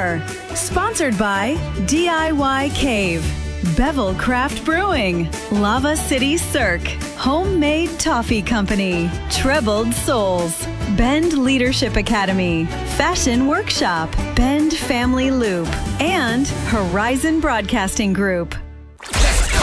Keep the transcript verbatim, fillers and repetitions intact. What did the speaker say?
more. Sponsored by D I Y Cave, Bevel Craft Brewing, Lava City Cirque, Homemade Toffee Company, Trebled Souls, Bend Leadership Academy, Fashion Workshop, Bend Family Loop, and Horizon Broadcasting Group.